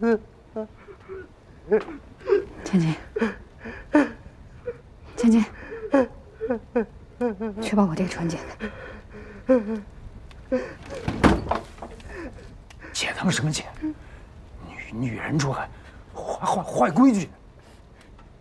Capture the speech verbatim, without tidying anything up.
千金，千金，去把我这个船解开。 解他妈什么解？女女人出海，坏坏坏规矩。